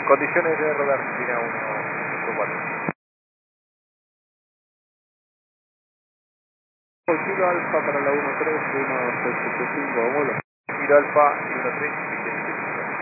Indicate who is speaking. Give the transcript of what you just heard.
Speaker 1: Condiciones de rodar, Argentina 154.
Speaker 2: Kilo Alfa para la 13, 1675, vuelo.
Speaker 1: Kilo Alfa y 13.